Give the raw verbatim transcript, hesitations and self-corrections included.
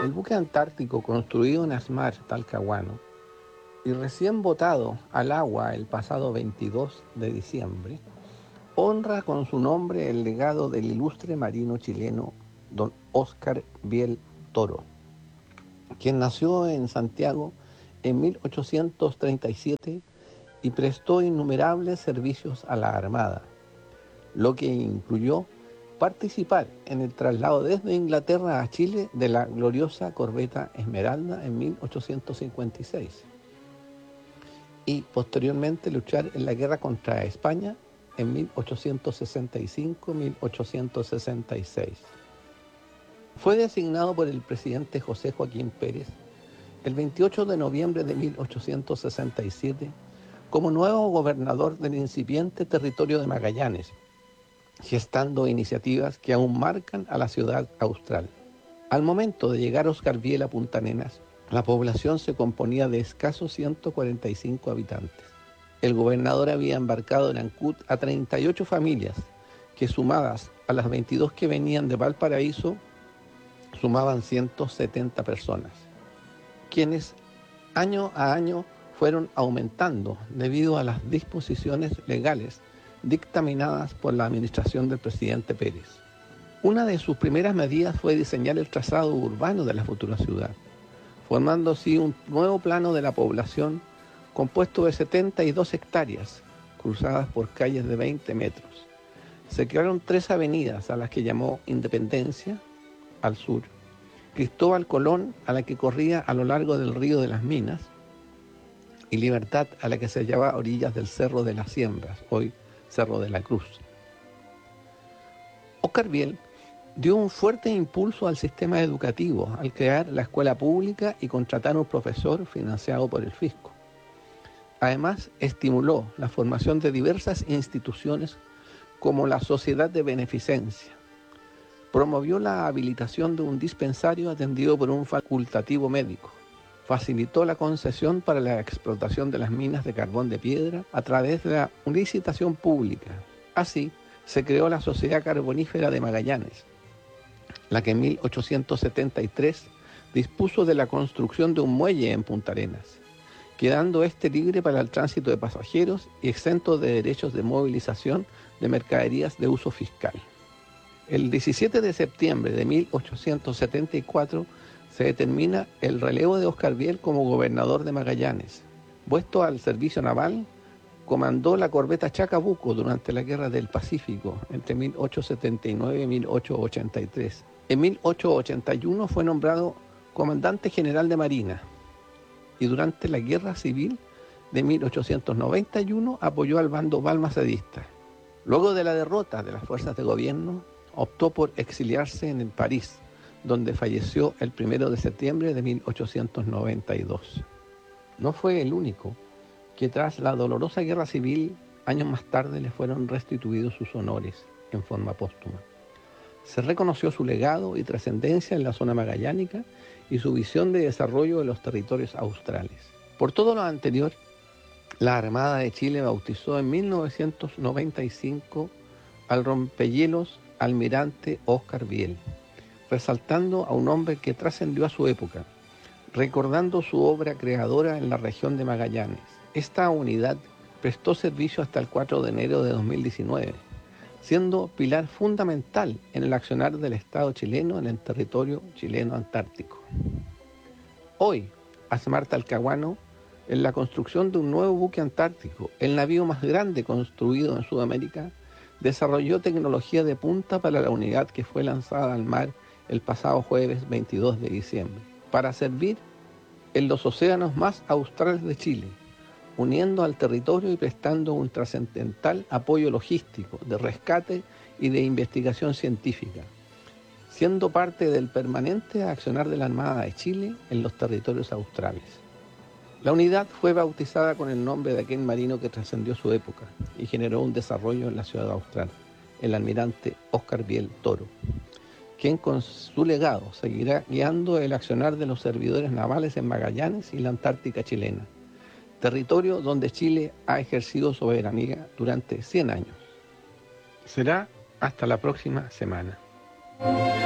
El buque antártico construido en Asmar, Talcahuano, y recién botado al agua el pasado veintidós de diciembre, honra con su nombre el legado del ilustre marino chileno don Óscar Biel Toro, quien nació en Santiago en mil ochocientos treinta y siete y prestó innumerables servicios a la Armada, lo que incluyó participar en el traslado desde Inglaterra a Chile de la gloriosa corbeta Esmeralda en mil ochocientos cincuenta y seis y posteriormente luchar en la guerra contra España en mil ochocientos sesenta y cinco a mil ochocientos sesenta y seis. Fue designado por el presidente José Joaquín Pérez el veintiocho de noviembre de mil ochocientos sesenta y siete como nuevo gobernador del incipiente territorio de Magallanes, gestando iniciativas que aún marcan a la ciudad austral. Al momento de llegar Óscar Biel a Punta Arenas, la población se componía de escasos ciento cuarenta y cinco habitantes. El gobernador había embarcado en Ancud a treinta y ocho familias, que sumadas a las veintidós que venían de Valparaíso, sumaban ciento setenta personas, quienes año a año fueron aumentando debido a las disposiciones legales dictaminadas por la administración del presidente Pérez. Una de sus primeras medidas fue diseñar el trazado urbano de la futura ciudad, formando así un nuevo plano de la población compuesto de setenta y dos hectáreas, cruzadas por calles de veinte metros. Se crearon tres avenidas a las que llamó Independencia, al sur, Cristóbal Colón, a la que corría a lo largo del río de las Minas, y Libertad, a la que se hallaba a orillas del Cerro de las Siembras, hoy Cerro de la Cruz. Óscar Biel dio un fuerte impulso al sistema educativo al crear la escuela pública y contratar un profesor financiado por el fisco. Además, estimuló la formación de diversas instituciones como la Sociedad de Beneficencia. Promovió la habilitación de un dispensario atendido por un facultativo médico. Facilitó la concesión para la explotación de las minas de carbón de piedra a través de la licitación pública. Así, se creó la Sociedad Carbonífera de Magallanes, la que en mil ochocientos setenta y tres dispuso de la construcción de un muelle en Punta Arenas, quedando este libre para el tránsito de pasajeros y exento de derechos de movilización de mercaderías de uso fiscal. El diecisiete de septiembre de mil ochocientos setenta y cuatro se determina el relevo de Óscar Biel como gobernador de Magallanes. Puesto al servicio naval, comandó la corbeta Chacabuco durante la Guerra del Pacífico entre mil ochocientos setenta y nueve y mil ochocientos ochenta y tres. En mil ochocientos ochenta y uno fue nombrado comandante general de Marina y durante la Guerra Civil de mil ochocientos noventa y uno apoyó al bando balmacedista. Luego de la derrota de las fuerzas de gobierno, optó por exiliarse en París, donde falleció el primero de septiembre de mil ochocientos noventa y dos. No fue el único que tras la dolorosa guerra civil, años más tarde le fueron restituidos sus honores en forma póstuma. Se reconoció su legado y trascendencia en la zona magallánica y su visión de desarrollo de los territorios australes. Por todo lo anterior, la Armada de Chile bautizó en mil novecientos noventa y cinco al rompehielos almirante Óscar Biel, resaltando a un hombre que trascendió a su época, recordando su obra creadora en la región de Magallanes. Esta unidad prestó servicio hasta el cuatro de enero de dos mil diecinueve, siendo pilar fundamental en el accionar del Estado chileno en el territorio chileno antártico. Hoy, Asmar Talcahuano, en la construcción de un nuevo buque antártico, el navío más grande construido en Sudamérica, desarrolló tecnología de punta para la unidad que fue lanzada al mar el pasado jueves veintidós de diciembre, para servir en los océanos más australes de Chile, uniendo al territorio y prestando un trascendental apoyo logístico, de rescate y de investigación científica, siendo parte del permanente accionar de la Armada de Chile en los territorios australes. La unidad fue bautizada con el nombre de aquel marino que trascendió su época y generó un desarrollo en la ciudad austral, el almirante Óscar Biel Toro, quien con su legado seguirá guiando el accionar de los servidores navales en Magallanes y la Antártica chilena, territorio donde Chile ha ejercido soberanía durante cien años. Será hasta la próxima semana.